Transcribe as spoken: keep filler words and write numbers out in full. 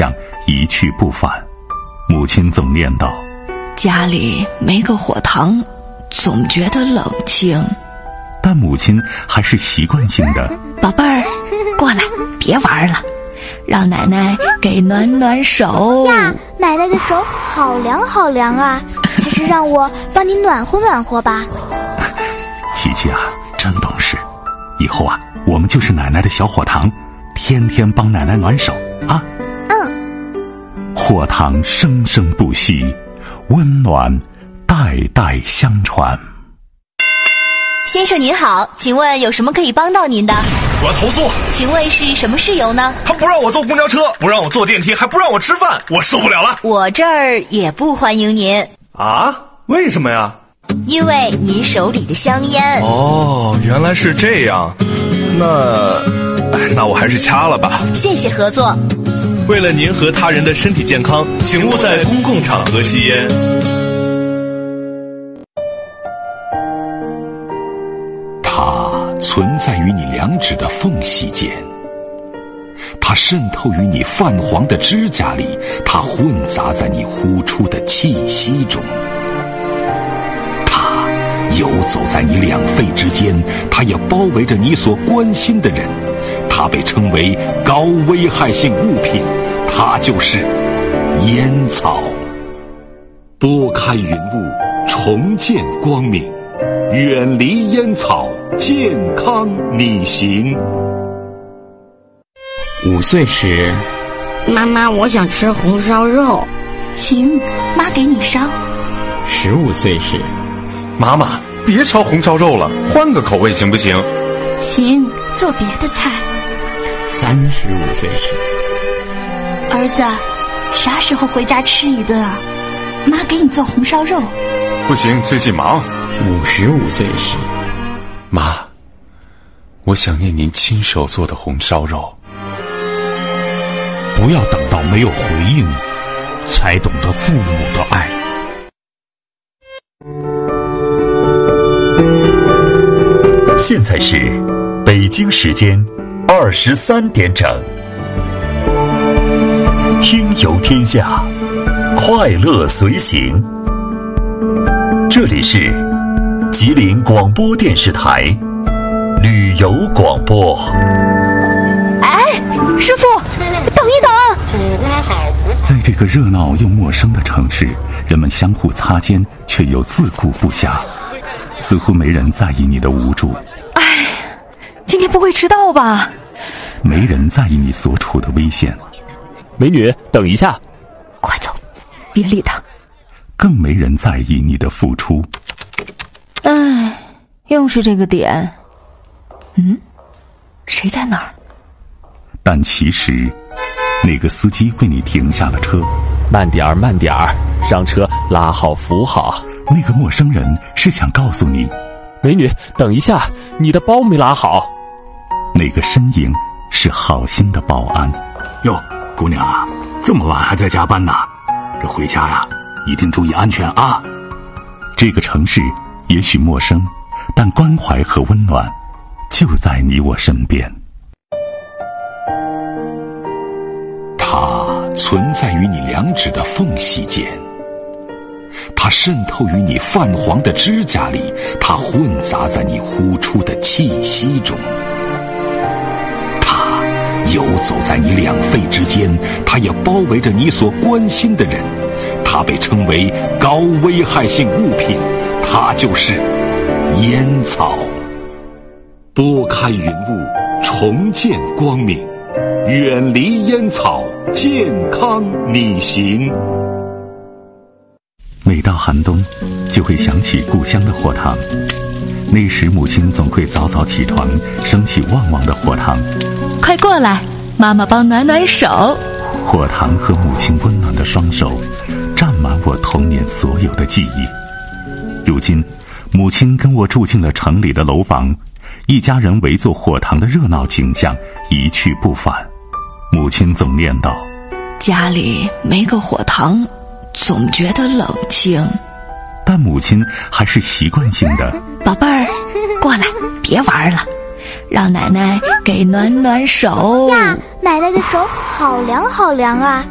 象一去不返。母亲总念叨： 家里没个火塘，总觉得冷清。 但母亲还是习惯性的： 宝贝儿，过来，别玩了，让奶奶给暖暖手呀。奶奶的手好凉好凉啊，还是让我帮你暖和暖和吧。 琪琪啊，真懂事，以后啊，我们就是奶奶的小火塘，天天帮奶奶暖手啊。 嗯。 火塘生生不息，温暖代代相传。 先生您好，请问有什么可以帮到您的？ 我要投诉。 请问是什么事由呢？ 他不让我坐公交车，不让我坐电梯，还不让我吃饭，我受不了了。 我这儿也不欢迎您。 啊？为什么呀？ 因为您手里的香烟。 哦，原来是这样。那，那我还是掐了吧。 谢谢合作。 为了您和他人的身体健康，请勿在公共场合吸烟。 它存在于你两指的缝隙间，它渗透于你泛黄的指甲里，它混杂在你呼出的气息中，它游走在你两肺之间，它也包围着你所关心的人，它被称为高危害性物品，它就是烟草。拨开云雾，重见光明，远离烟草，健康你行。 五岁时，妈妈，我想吃红烧肉。 行，妈给你烧。 十五岁时， 妈妈，别烧红烧肉了，换个口味行不行？ 行，做别的菜。 三十五岁时， 儿子，啥时候回家吃一顿啊？妈给你做红烧肉。 不行，最近忙。 五十五岁时， 妈，我想念您亲手做的红烧肉。 不要等到没有回应，才懂得父母的爱。 现在是北京时间二十三点整，听游天下，快乐随行。这里是吉林广播电视台旅游广播。 哎，师傅，等一等！ 在这个热闹又陌生的城市，人们相互擦肩，却又自顾不暇，似乎没人在意你的无助。 哎，今天不会迟到吧？ 没人在意你所处的危险。 美女，等一下！ 快走，别理他。 更没人在意你的付出。 唉，又是这个点。嗯，谁在哪儿？ 但其实那个司机为你停下了车。 慢点儿慢点儿，上车拉好扶好。 那个陌生人是想告诉你， 美女，等一下，你的包没拉好。 那个身影是好心的保安。 哟，姑娘啊，这么晚还在加班呢，这回家呀一定注意安全啊。 这个城市也许陌生，但关怀和温暖就在你我身边。 它存在于你两指的缝隙间，它渗透于你泛黄的指甲里，它混杂在你呼出的气息中，它游走在你两肺之间，它也包围着你所关心的人，它被称为高危害性物品，它就是烟草。拨开云雾，重见光明，远离烟草，健康你行。 每到寒冬，就会想起故乡的火塘。那时母亲总会早早起床，升起旺旺的火塘。 快过来，妈妈帮暖暖手。 火塘和母亲温暖的双手，占满我童年所有的记忆。如今，母亲跟我住进了城里的楼房，一家人围坐火塘的热闹景象一去不返。母亲总念叨： 家里没个火塘，总觉得冷清。 但母亲还是习惯性的： 宝贝儿，过来，别玩了，让奶奶给暖暖手呀。奶奶的手好凉好凉啊，